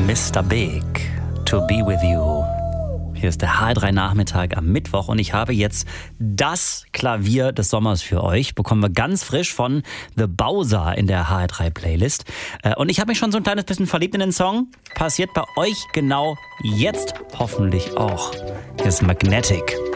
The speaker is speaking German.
Mr. Big, To Be With You. Hier ist der HR3 Nachmittag am Mittwoch und ich habe jetzt das Klavier des Sommers für euch. Bekommen wir ganz frisch von The Bowser in der HR3 Playlist. Und ich habe mich schon so ein kleines bisschen verliebt in den Song. Passiert bei euch genau jetzt hoffentlich auch. Hier ist Magnetic.